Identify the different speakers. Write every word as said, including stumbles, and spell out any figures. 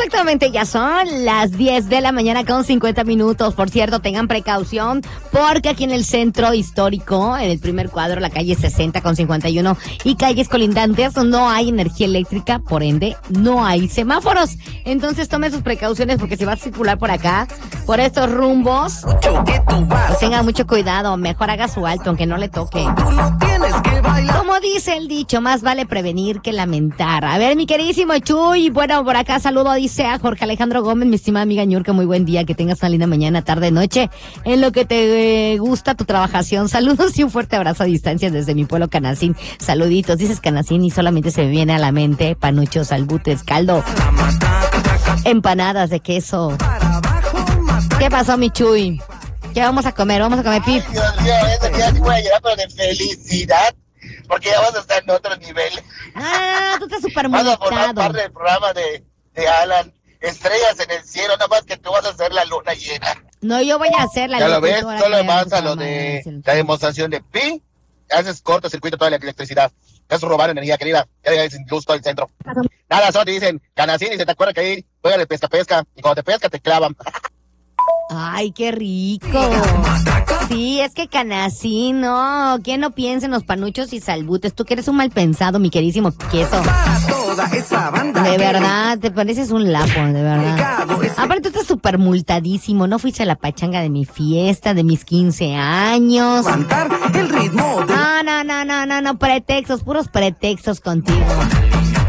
Speaker 1: Exactamente, ya son las diez de la mañana con cincuenta minutos. Por cierto, tengan precaución porque aquí en el centro histórico, en el primer cuadro, la calle sesenta con cincuenta y uno y calles colindantes, no hay energía eléctrica, por ende, no hay semáforos. Entonces tomen sus precauciones porque si va a circular por acá, por estos rumbos, pues tenga mucho cuidado. Mejor haga su alto, aunque no le toque. Como dice el dicho, más vale prevenir que lamentar. A ver, mi queridísimo Chuy, bueno, por acá saludo, dice a Jorge Alejandro Gómez, mi estimada amiga Ñurka, muy buen día, que tengas una linda mañana, tarde, noche, en lo que te eh, gusta tu trabajación. Saludos y un fuerte abrazo a distancia desde mi pueblo Canacín. Saluditos, dices Canacín y solamente se me viene a la mente panuchos, albutes, caldo, empanadas de queso. ¿Qué pasó, mi Chuy? ¿Qué vamos a comer? Vamos a comer pip.
Speaker 2: Ay, Dios mío, ese día sí voy a llegar, pero de felicidad, porque ya vas a estar en otro nivel.
Speaker 1: Ah, tú estás súper
Speaker 2: Vas a formar
Speaker 1: molestado.
Speaker 2: parte del programa de, de Alan. Estrellas en el cielo, nada más que tú vas a hacer la luna llena.
Speaker 1: No, yo voy a hacer la
Speaker 2: Ya lo ves,
Speaker 1: locutora
Speaker 2: solo
Speaker 1: que
Speaker 2: vas
Speaker 1: haga
Speaker 2: a lo
Speaker 1: programa
Speaker 2: de
Speaker 1: el-
Speaker 2: la demostración de pi, haces cortocircuito toda la electricidad. Te has robado energía, querida. Ya dejas sin luz todo el centro. Nada, solo te dicen, Canacín, y se te acuerda que ahí juegan el pesca-pesca, y cuando te pesca te clavan.
Speaker 1: Ay, qué rico. Sí, es que Canacín, no. ¿Quién no piensa en los panuchos y salbutes? Tú que eres un mal pensado, mi queridísimo queso. De verdad, te pareces un lapo, de verdad. Aparte, tú estás súper multadísimo. No fuiste a la pachanga de mi fiesta, de mis quince años.
Speaker 3: El ritmo de...
Speaker 1: No, no, no, no, no, no. Pretextos, puros pretextos contigo.